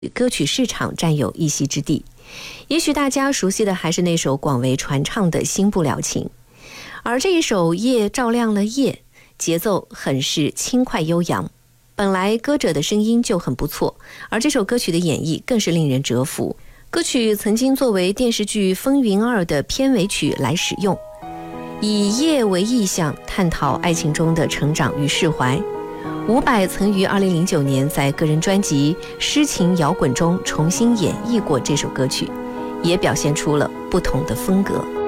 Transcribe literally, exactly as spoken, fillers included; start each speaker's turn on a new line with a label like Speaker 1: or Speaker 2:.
Speaker 1: 歌曲市场占有一席之地。也许大家熟悉的还是那首广为传唱的《新不了情》，而这一首《夜照亮了夜》，节奏很是轻快悠扬。本来歌者的声音就很不错，而这首歌曲的演绎更是令人折服。歌曲曾经作为电视剧《风云二》的片尾曲来使用，以夜为意象，探讨爱情中的成长与释怀。伍佰曾于二零零九年在个人专辑《诗情摇滚》中重新演绎过这首歌曲，也表现出了不同的风格。